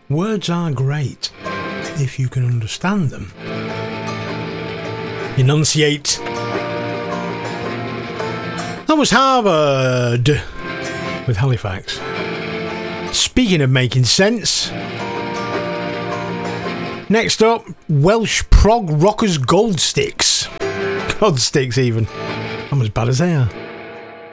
Words are great if you can understand them. Enunciate. That was Harvard with Halifax. Speaking of making sense, next up, Welsh prog rockers Gold Sticks. God Sticks even. I'm as bad as they are.